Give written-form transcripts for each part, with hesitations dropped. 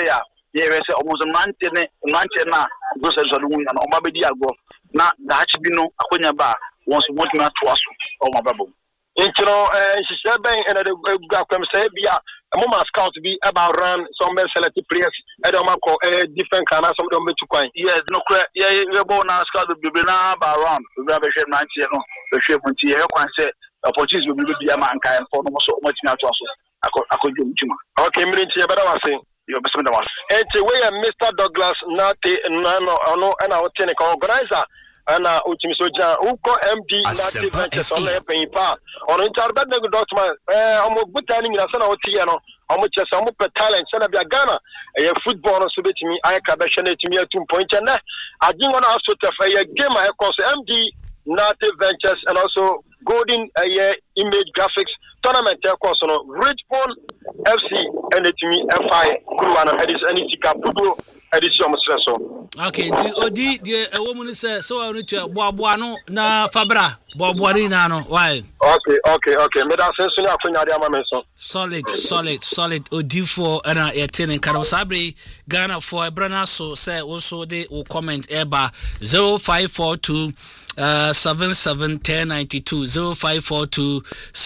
ya ye we say almost mante na go say so lu na o ma be di agbo na da chi bi no akonya ba won so mo tuna to aso o ma babo intro she ben and the akwem say bia mo ma scout be about run some select players e do ma ko different kind some do metu kwan yes no kra ye bo na scout be na ba run we be hwe mante no be hwe munti ye kwan say opportunities will be bia man kan for no so mo tuna to aso akojo mtuma okay mrinti ye bada wase yo be some da wase we Mr. Douglas Nate no and our technical organizer ana utimi soja uko MD Nate Ventures on the paper on internet the document omo butani nyina sana otie no omo chese omo pe talent sana bia Ghana football no so betimi ayaka be hwe na etimi atum point na agin ona so tefa ye game I call MD Nate Ventures and also Golden Image Graphics tournament course no Richmond FC and etimi FI Kuruana edis anitika pudo edition so okay odi the woman say so I need to boa no na fabra boa ni na no why okay me da sense ni akonya de ama so solid odi for na yetin kan sabre Ghana for ebrana so say also they will comment eba 0542 771092 0542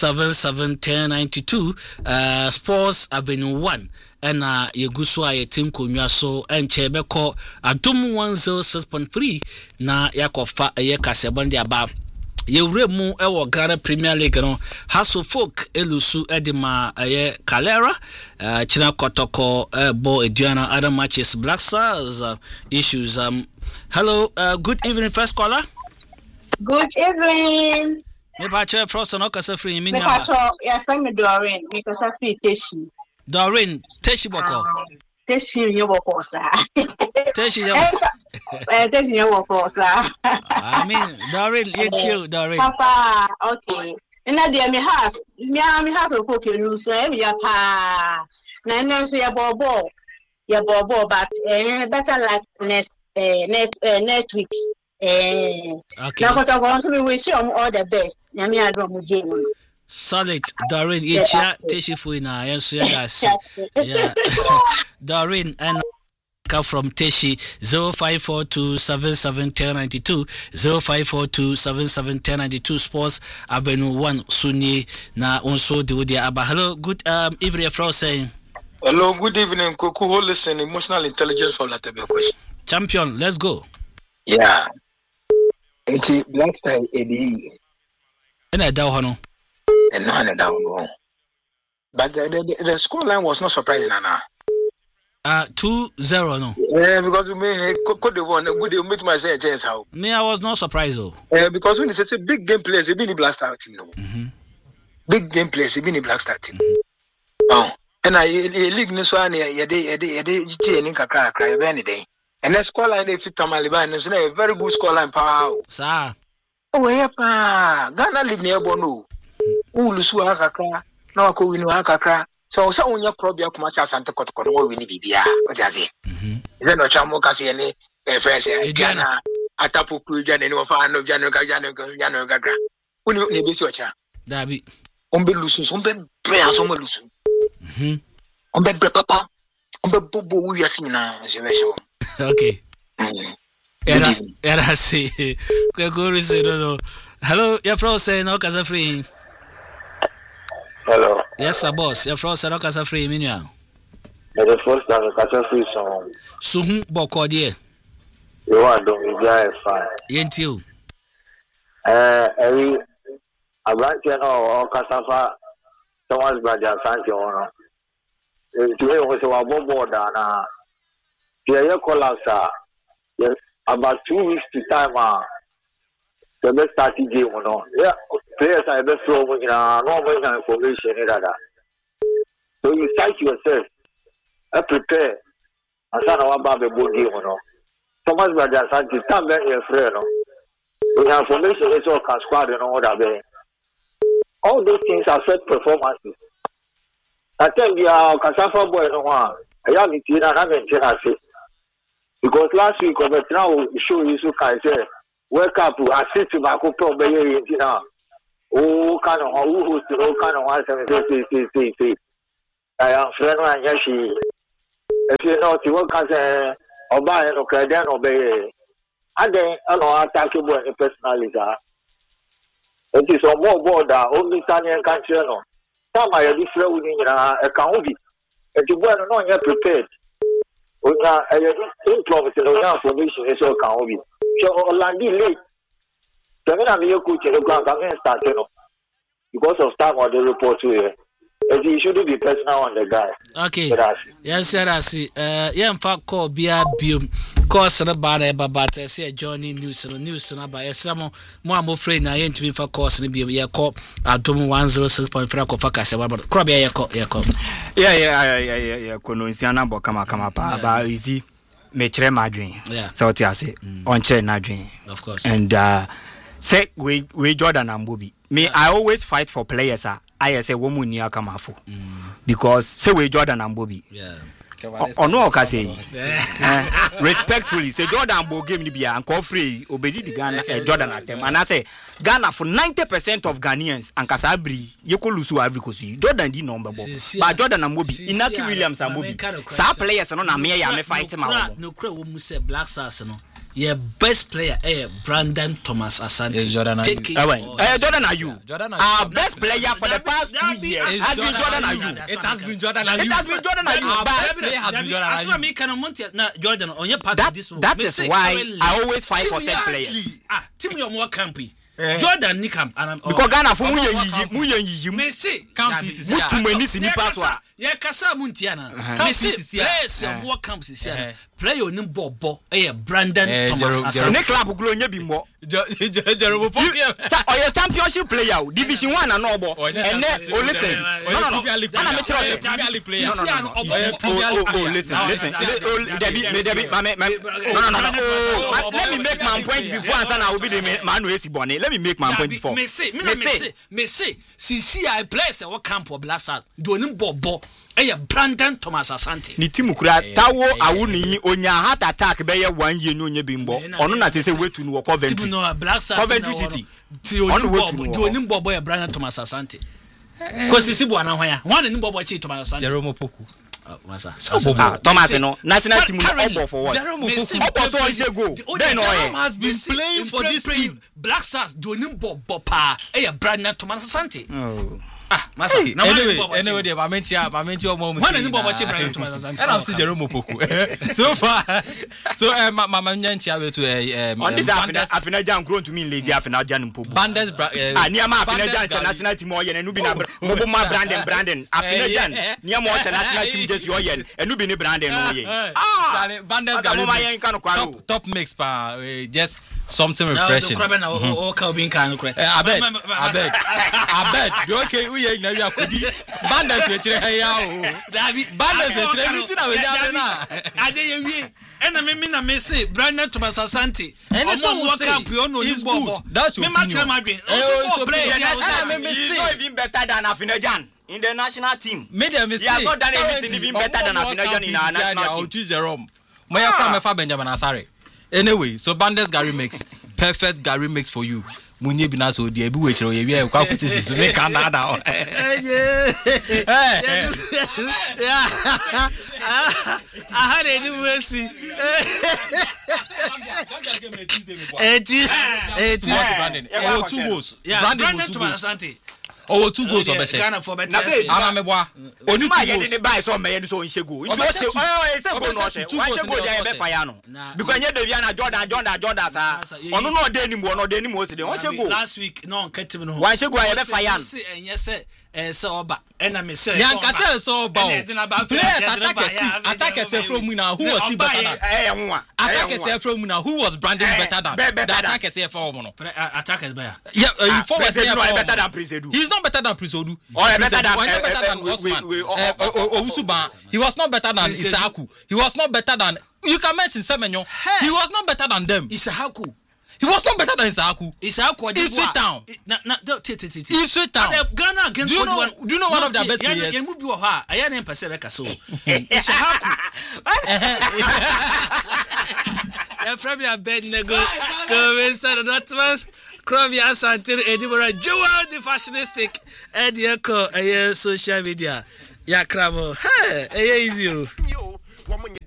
771092 Sports Avenue 1 and yeguso ayetin konwa so enche beko adum 106.3 na yakofa kasebonde aba yewremu ewo Ghana Premier League no Hasso Folk elusu edima Calera china kotoko bo ediana other matches Black Stars issues hello good evening first caller. Good evening. Me pacho Frost no kasa free me nya. Me pacho ya friend me Doreen me kasa free Teshi. Doreen Teshi boko. Teshi ye boko sa. Teshi ye. Teshi ye boko sa. I mean Doreen you Doreen. Papa okay. Ina dia me have to focus lose ya pa. Na nso ya bobo but better like next week. Okay. Now we wish you all the best. Nyame adom game. Solid Doreen Ichia Teshifu ina yenso yeah. Doreen and from Teshi 0542771092 0542771092 Sports Avenue 1 Sunni na onso de wodia aba. Hello good evening Fro saying hello good evening Koku who listen emotional intelligence for Latebe question champion let's go yeah it's Black Star ABE and I down hono and no one down but the score line was not surprising Nana 2-0 no yeah because we made could the one good you meet myself chance how me I was not surprised though because when it's a big game players it be the Black Star team no big game players it be the Black Star team oh and I league no so any ye GT ni kakra cry be any day and the score line if Tamaliban is a very good score line power sir oh yeah pa Ghana league near bono ulusu akakra na wako winu akakra so unya probia kuma cha Santa Kotoko wo wini bibia o jaze is no chamo kasi ene friends Ghana atapuku Ghana ni ofa no Ghana gaga uni ne besi ocha dabi ombe lusu ombe prayer so lusu ombe papa ombe bobo wi asina jeweso okay era si que corre no hello ya Fro say no kasa free hello yes sir boss ya Fro say no kasa free minua the first time kasa free so suhu boko de you want do me ja fine yentiu every abranche no kasa fa Thomas Braja Sancho no tiwe ko se wa bobo da na ye collapse about 2 weeks to time the best starting game no yeah players are best flow no more information that so you psych yourself prepare asana wa ba be board game no Thomas Braja Sancho time be your friend no we have information is all can squad no that be all those things affect performances I tell you Kasafa boy no one I am in na maintenance because last week of now show you so can say wake up assist to back up be here now oh kind of who kind of one say I am friend and yashi If you know, you work as a buy no credit obey. And then I know attackable any personality. It is a more border, only Italian country. No, some are different within a county. If you were not yet prepared, we are influence in the formation is all county. So, Orlandi late. So, when I'm your coach in the ground, I'm going to start because of time or the report here. It should be personal on the guy. Okay. Yes, sir. I see. Yeah, in fact, call Bia Bium. Course the bar, but I say Johnny News about a some more. I'm afraid I ain't to be for course and be a call. I don't 106.5 focus. About crab. Yeah. Konusiana Bokama Kamapa about easy. Metre Madrin. Yeah. So I say on chair Nadrin. Of course. And say we Jordan and Bobby. Me, I always fight for players. I say woman near Kamafo because say we Jordan and Bobby. Yeah. Or no, I say respectfully, say Jordan Bo game ni bia and call free obedi the Ghana Jordan at them. And I say Ghana for 90% of Ghanaians and Kasabri Yekolusu Africosi Jordan di number but Jordan and Bobby Inaki Williams and Bobby some players no na me ya me fight ma no kra wo mu say Black Stars no your best player Brandon Thomas Asante. Jordan Ayew. Our best player for the past 2 years has been Jordan Ayew. It has been Jordan Ayew. Our best player has been Jordan Ayew. Asma me can monte na Jordan on your part of this one. That is why I always fight for set players. Team your more campy. Jordan Nikam and because Ghana for mu yen me say campus mutumani ni passwa ye kasa muntiana me say players more camps is here player onim bobo Brandon Thomas Asante ne club glo nya bi mo Jerome Oye championship player division 1 and no bo and listen no na me tell Premier League player listen Debbie let me make my point before answer I will be the man who is born. Let me make my point before. Me say CCI players what camp or Black Stars donim bobo Brandon Thomas Asante ni timu kura tawo awuni onya heart attack be ye 1 year no nya bimbo ono na say wetu no Coventry Coventry City ono wetu donim bobo Brandon Thomas Asante kosisi bo ana hwan ya hwan ni bobo chi Thomas Asante Jerome Poku Thomas no national team no for what obo so ise go then no has been playing for this team Black Stars donim bobo pa Brandon Thomas Asante Masa anyway dey mamenti omo mu hwan ni bobo chi Brandon Thomas Asante and I'm still Jerome Poku so far so mama nyanchi awe to on this afina jan grown to me lazy afina jan mpobu Bandes niama afina jan international team o ye na nubi na mobo ma Brandon afina jan niama o national team just o ye enubi ni Brandon no ye Bandes top mix pa just something refreshing abeg you okay we na wi akodi Bandes we kire ya o Bandes we kire mi ti na we ya na ade ye wi ena me na me say Brandon Thomas Asante omo work camp yo no ni bobo me ma kire ma dwen so play he's not even better than Afinajan in the national team he has not done anything even better than Afinajan in our national team Jerome moya kwa me fa Benjamin Asare anyway so Bandes Gary mix perfect Gary mix for you munye bi na so de bi we kire ye wi kwa kuti sisu me kan da I had any mercy. Two goals. Brandon Thomas Asante. Oh, 2 goals of Ghana for better. Amameboa. Oni ma ye ni buy so me so nsego. Nti o se go no se. Wa se go dey be fire no. Because nye Davia na Jordan sa. Ono no dey ni mo se dey. O se go. Last week no nkatim no. Wa se go ye be fire no. Se enye se so oba. Ena me say. Yan ka say so oba. Players attack say from na who was better than. Attack say from na who was Brandon better than. Attack say from no. Attackers better. Yeah, forward say better than Prisedu. He's not better than Prisedu. Better than Osman. Owusuba. He was not better than Isaku. He was not better than you can mention Semenyo. He was not better than them. Isaku. He was not better than Isaku. Ipswich Town. Ipswich Town. Ghana against do you know one of their best players? You move your ha. I am Pasebeka so. Isaku. From your bed nego. Come inside not man. Crabby Asante Edinburgh. Joel the fashionistic. Eddie Echo. Social media. Ya crabo. Hey, easy. woman